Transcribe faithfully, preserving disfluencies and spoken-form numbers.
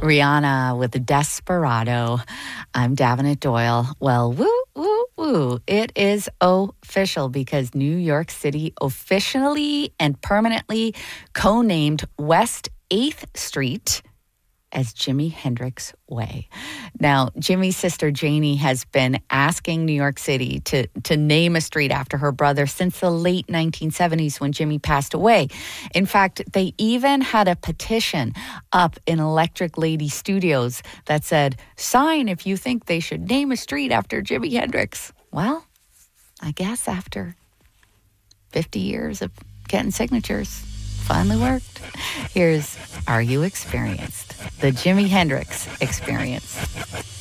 Rihanna with Desperado. I'm Davenant Doyle. Well, woo, woo, woo. It is official because New York City officially and permanently co-named West eighth Street as Jimi Hendrix Way. Now, Jimmy's sister Janie has been asking New York City to, to name a street after her brother since the late nineteen seventies when Jimmy passed away. In fact, they even had a petition up in Electric Lady Studios that said, sign if you think they should name a street after Jimi Hendrix. Well, I guess after fifty years of getting signatures, finally worked. Here's Are You Experienced? The Jimi Hendrix Experience.